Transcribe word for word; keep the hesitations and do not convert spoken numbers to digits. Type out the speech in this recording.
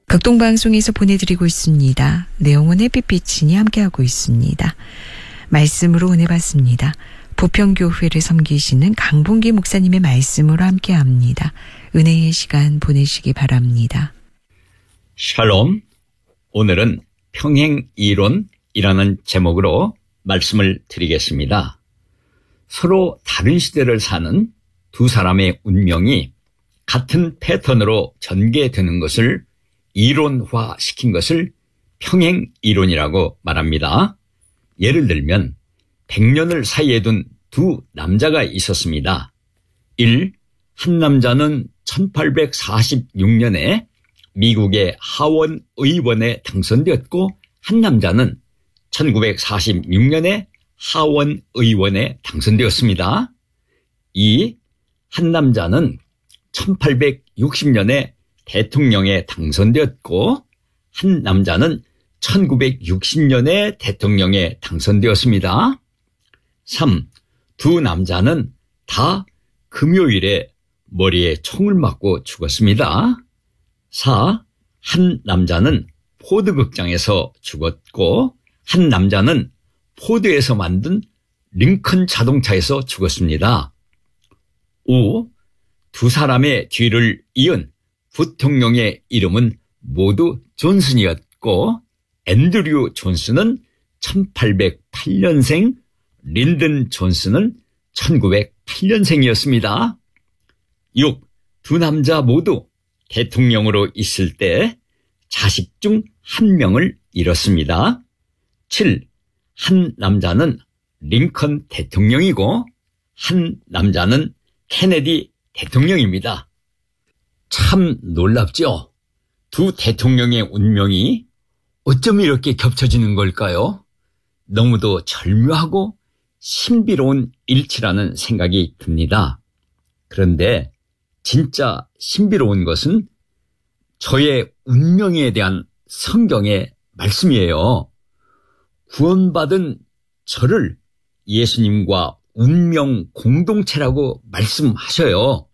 극동방송에서 보내드리고 있습니다. 내용은 햇빛비치니 함께하고 있습니다. 말씀으로 은혜 받습니다. 부평교회를 섬기시는 강봉기 목사님의 말씀으로 함께합니다. 은혜의 시간 보내시기 바랍니다. 샬롬. 오늘은 평행이론이라는 제목으로 말씀을 드리겠습니다. 서로 다른 시대를 사는 두 사람의 운명이 같은 패턴으로 전개되는 것을 이론화시킨 것을 평행이론이라고 말합니다. 예를 들면 백 년을 사이에 둔 두 남자가 있었습니다. 일. 한 남자는 천팔백사십육 년에 미국의 하원 의원에 당선되었고 한 남자는 천구백사십육 년에 하원 의원에 당선되었습니다. 이. 한 남자는 천팔백육십 년에 대통령에 당선되었고 한 남자는 천구백육십 년에 대통령에 당선되었습니다. 삼. 두 남자는 다 금요일에 머리에 총을 맞고 죽었습니다. 사. 한 남자는 포드극장에서 죽었고 한 남자는 포드에서 만든 링컨 자동차에서 죽었습니다. 오. 두 사람의 뒤를 이은 부통령의 이름은 모두 존슨이었고 앤드류 존슨은 천팔백팔 년생, 린든 존슨은 천구백팔 년생이었습니다. 육. 두 남자 모두 대통령으로 있을 때 자식 중 한 명을 잃었습니다. 칠. 한 남자는 링컨 대통령이고 한 남자는 케네디 대통령입니다. 참 놀랍죠? 두 대통령의 운명이 어쩜 이렇게 겹쳐지는 걸까요? 너무도 절묘하고 신비로운 일치라는 생각이 듭니다. 그런데 진짜 신비로운 것은 저의 운명에 대한 성경의 말씀이에요. 구원받은 저를 예수님과 운명 공동체라고 말씀하셔요.